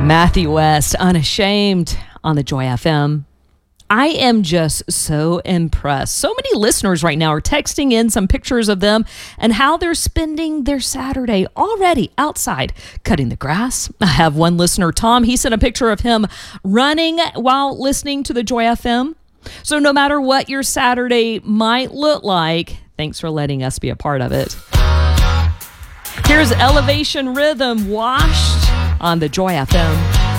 Matthew West, Unashamed on the Joy FM. I am just so impressed. So many listeners right now are texting in some pictures of them and how they're spending their Saturday already outside cutting the grass. I have one listener, Tom. He sent a picture of him running while listening to the Joy FM. So no matter what your Saturday might look like, thanks for letting us be a part of it. Here's Elevation Rhythm, Washed on the Joy FM.